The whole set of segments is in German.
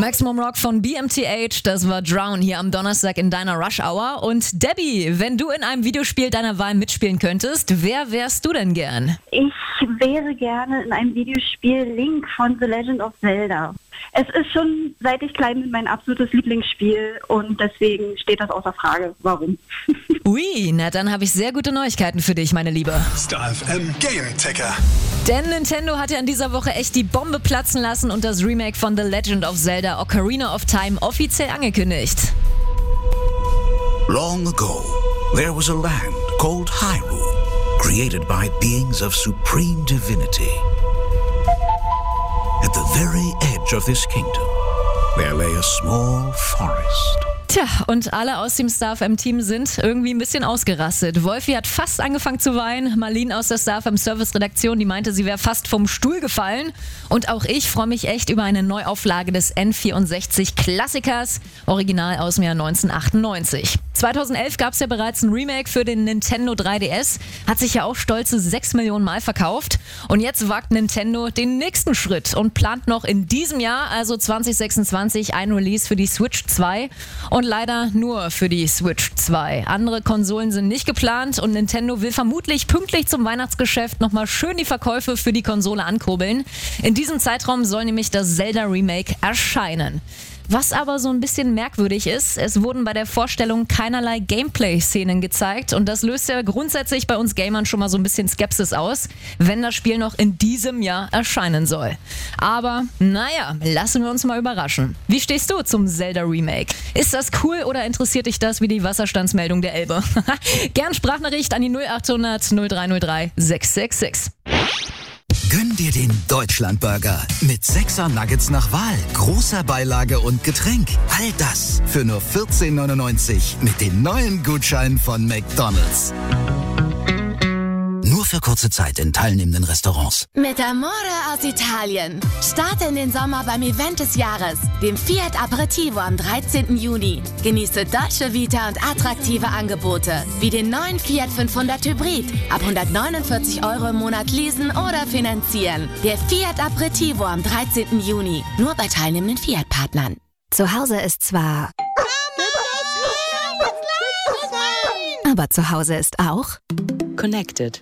Maximum Rock von BMTH, das war Drown hier am Donnerstag in deiner Rush Hour. Und Debbie, wenn du in einem Videospiel deiner Wahl mitspielen könntest, wer wärst du denn gern? Ich wäre gerne in einem Videospiel Link von The Legend of Zelda. Es ist schon, seit ich klein bin, mein absolutes Lieblingsspiel und deswegen steht das außer Frage. Warum? Ui, na dann habe ich sehr gute Neuigkeiten für dich, meine Liebe. Star FM Game Ticker. Denn Nintendo hat ja in dieser Woche echt die Bombe platzen lassen und das Remake von The Legend of Zelda Ocarina of Time offiziell angekündigt. Long ago, there was a land called Hyrule, created by beings of supreme divinity. At the very edge of this kingdom, there lay a small forest. Tja, und alle aus dem Star FM-Team sind irgendwie ein bisschen ausgerastet. Wolfi hat fast angefangen zu weinen. Marlene aus der Star FM-Service-Redaktion, die meinte, sie wäre fast vom Stuhl gefallen. Und auch ich freue mich echt über eine Neuauflage des N64-Klassikers, original aus dem Jahr 1998. 2011 gab es ja bereits ein Remake für den Nintendo 3DS, hat sich ja auch stolze 6 Millionen Mal verkauft. Und jetzt wagt Nintendo den nächsten Schritt und plant noch in diesem Jahr, also 2026, ein Release für die Switch 2 und leider nur für die Switch 2. Andere Konsolen sind nicht geplant und Nintendo will vermutlich pünktlich zum Weihnachtsgeschäft nochmal schön die Verkäufe für die Konsole ankurbeln. In diesem Zeitraum soll nämlich das Zelda Remake erscheinen. Was aber so ein bisschen merkwürdig ist, es wurden bei der Vorstellung keinerlei Gameplay-Szenen gezeigt und das löst ja grundsätzlich bei uns Gamern schon mal so ein bisschen Skepsis aus, wenn das Spiel noch in diesem Jahr erscheinen soll. Aber naja, lassen wir uns mal überraschen. Wie stehst du zum Zelda Remake? Ist das cool oder interessiert dich das wie die Wasserstandsmeldung der Elbe? Gern Sprachnachricht an die 0800 0303 666. Gönn dir den Deutschlandburger mit 6er Nuggets nach Wahl, großer Beilage und Getränk. All das für nur 14,99 mit dem neuen Gutschein von McDonald's. Nur für kurze Zeit in teilnehmenden Restaurants. Mit Amore aus Italien. Starte in den Sommer beim Event des Jahres, dem Fiat Aperitivo am 13. Juni. Genieße Dolce Vita und attraktive Angebote, wie den neuen Fiat 500 Hybrid. Ab 149 € im Monat leasen oder finanzieren. Der Fiat Aperitivo am 13. Juni. Nur bei teilnehmenden Fiat-Partnern. Zu Hause ist zwar... Aber zu Hause ist auch... Connected.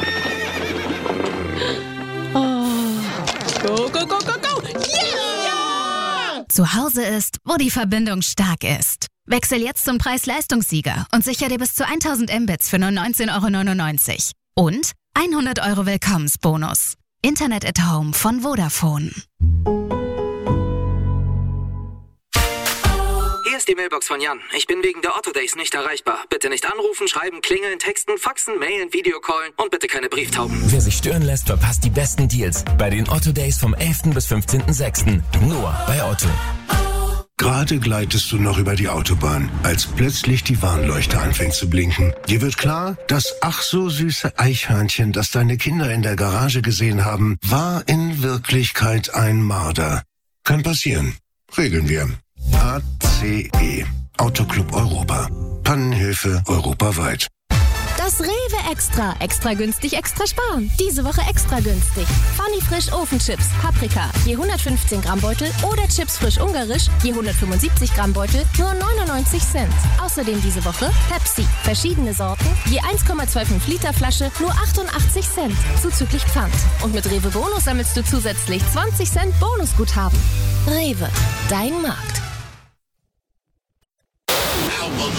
Oh. Go, go, go, go, go! Yeah! Zu Hause ist, wo die Verbindung stark ist. Wechsel jetzt zum Preis-Leistungssieger und sichere dir bis zu 1000 Mbits für nur 19,99 € und 100 € Willkommensbonus. Internet at Home von Vodafone. Hier ist die Mailbox von Jan. Ich bin wegen der Otto Days nicht erreichbar. Bitte nicht anrufen, schreiben, klingeln, texten, faxen, mailen, Videocallen und bitte keine Brieftauben. Wer sich stören lässt, verpasst die besten Deals bei den Otto Days vom 11. bis 15.06. Nur bei Otto. Gerade gleitest du noch über die Autobahn, als plötzlich die Warnleuchte anfängt zu blinken. Dir wird klar, das ach so süße Eichhörnchen, das deine Kinder in der Garage gesehen haben, war in Wirklichkeit ein Marder. Kann passieren. Regeln wir. ACE. Autoclub Europa. Pannenhilfe europaweit. Das Rewe Extra. Extra günstig, extra sparen. Diese Woche extra günstig. Funny Frisch Ofenchips, Paprika, je 115 Gramm Beutel oder Chips frisch ungarisch, je 175 Gramm Beutel, nur 99 Cent. Außerdem diese Woche Pepsi, verschiedene Sorten, je 1,25 Liter Flasche, nur 88 Cent, zuzüglich Pfand. Und mit Rewe Bonus sammelst du zusätzlich 20 Cent Bonusguthaben. Rewe, dein Markt.